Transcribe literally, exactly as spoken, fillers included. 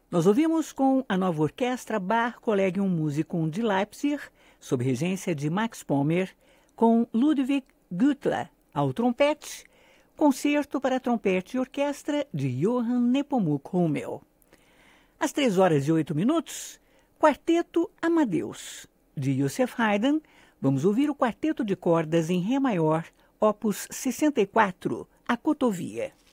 Nós ouvimos com a nova orquestra Bar Collegium Musicum de Leipzig, sob regência de Max Pommer, com Ludwig Güttler ao trompete, concerto para trompete e orquestra de Johann Nepomuk Hummel. Às três horas e oito minutos, Quarteto Amadeus, de Joseph Haydn, vamos ouvir o quarteto de cordas em Ré maior, opus sessenta e quatro, a Cotovia.